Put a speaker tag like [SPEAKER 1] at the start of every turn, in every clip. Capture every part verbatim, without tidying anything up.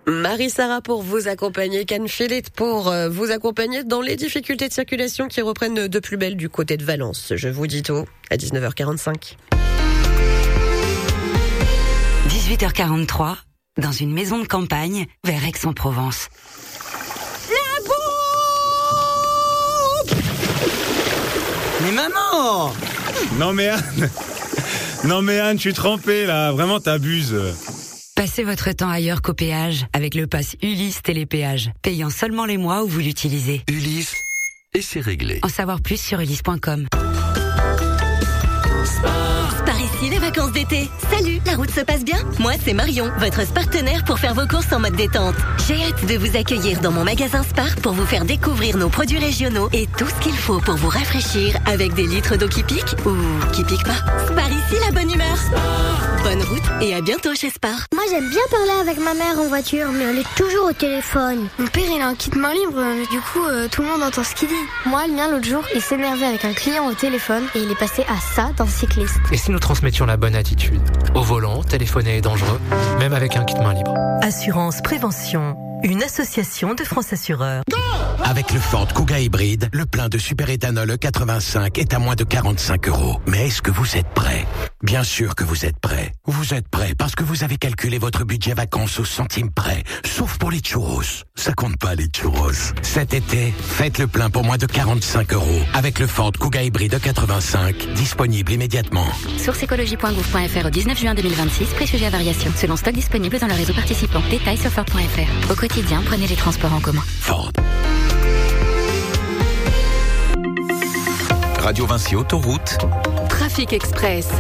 [SPEAKER 1] Marie-Sara pour vous accompagner, Cannes-Philippe pour euh, vous accompagner dans les difficultés de circulation qui reprennent de plus belle du côté de Valence. Je vous dis tout à dix-neuf heures quarante-cinq.
[SPEAKER 2] dix-huit heures quarante-trois, dans une maison de campagne vers Aix-en-Provence.
[SPEAKER 3] La bombe! Mais maman!
[SPEAKER 4] Non mais Anne, non mais Anne, je suis trempé là, vraiment t'abuses.
[SPEAKER 2] Passez votre temps ailleurs qu'au péage avec le pass Ulysse Télépéage, payant seulement les mois où vous l'utilisez.
[SPEAKER 5] Ulysse, et c'est réglé.
[SPEAKER 2] En savoir plus sur ulysse point com.
[SPEAKER 6] Par ici, les vacances d'été. Salut, la route se passe bien? Moi, c'est Marion, votre partenaire pour faire vos courses en mode détente. J'ai hâte de vous accueillir dans mon magasin Spar pour vous faire découvrir nos produits régionaux et tout ce qu'il faut pour vous rafraîchir avec des litres d'eau qui piquent ou qui piquent pas. Spar ici, la bonne humeur. Spar. Bonne route et à bientôt chez Spar.
[SPEAKER 7] Moi, j'aime bien parler avec ma mère en voiture, mais elle est toujours au téléphone. Mon père, il a un kit main libre, du coup, euh, tout le monde entend ce qu'il dit. Moi, le mien, l'autre jour, il s'énervait avec un client au téléphone et il est passé à ça d'un cycliste.
[SPEAKER 8] Et si nous transmettions la bonne attitude? Au volant, téléphoner est dangereux, même avec un kit main libre.
[SPEAKER 9] Assurance Prévention, une association de France Assureurs.
[SPEAKER 10] Avec le Ford Kuga hybride, le plein de superéthanol E quatre-vingt-cinq est à moins de quarante-cinq euros. Mais est-ce que vous êtes prêts? Bien sûr que vous êtes prêts. Vous êtes prêts parce que vous avez calculé votre budget vacances au centime près. Sauf pour les churros. Ça compte pas les churros. Cet été, faites le plein pour moins de quarante-cinq euros. Avec le Ford Kuga hybride E quatre-vingt-cinq, disponible immédiatement.
[SPEAKER 11] Source écologie point gouv point f r au dix-neuf juin deux mille vingt-six, prix sujet à variation. Selon stock disponible dans le réseau participant. Détails sur ford point f r. Au quotidien, prenez les transports en commun.
[SPEAKER 10] Ford.
[SPEAKER 5] Radio Vinci Autoroute.
[SPEAKER 6] Trafic Express.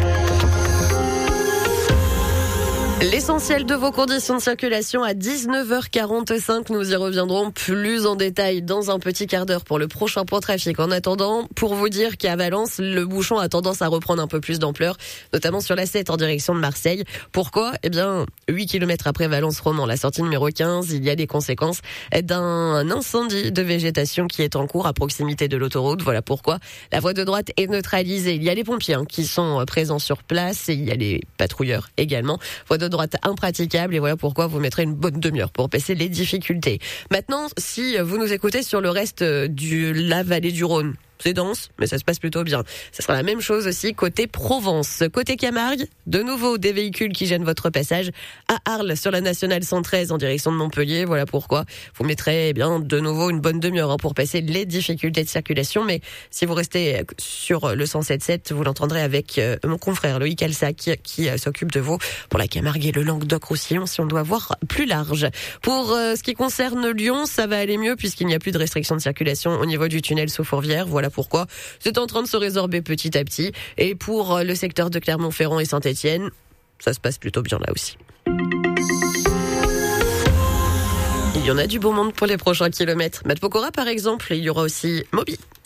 [SPEAKER 1] L'essentiel de vos conditions de circulation à dix-neuf heures quarante-cinq. Nous y reviendrons plus en détail dans un petit quart d'heure pour le prochain point trafic. En attendant, pour vous dire qu'à Valence, le bouchon a tendance à reprendre un peu plus d'ampleur, notamment sur la sept en direction de Marseille. Pourquoi? Eh bien, huit kilomètres après Valence-Roman, la sortie numéro quinze, il y a des conséquences d'un incendie de végétation qui est en cours à proximité de l'autoroute. Voilà pourquoi la voie de droite est neutralisée. Il y a les pompiers hein, qui sont présents sur place et il y a les patrouilleurs également. Voie de droite impraticable et voilà pourquoi vous mettrez une bonne demi-heure pour passer les difficultés. Maintenant, si vous nous écoutez sur le reste de la vallée du Rhône, c'est dense, mais ça se passe plutôt bien. Ça sera la même chose aussi côté Provence. Côté Camargue, de nouveau des véhicules qui gênent votre passage à Arles sur la nationale cent treize en direction de Montpellier. Voilà pourquoi vous mettrez eh bien de nouveau une bonne demi-heure hein, pour passer les difficultés de circulation. Mais si vous restez sur le cent sept sept, vous l'entendrez avec euh, mon confrère Loïc Alsac qui, qui euh, s'occupe de vous pour la Camargue et le Languedoc-Roussillon si on doit voir plus large. Pour euh, ce qui concerne Lyon, ça va aller mieux puisqu'il n'y a plus de restrictions de circulation au niveau du tunnel sous Fourvière. Voilà pourquoi c'est en train de se résorber petit à petit. Et pour le secteur de Clermont-Ferrand et Saint-Étienne, ça se passe plutôt bien là aussi. Il y en a du bon monde pour les prochains kilomètres. Matt Pokora par exemple, et il y aura aussi Moby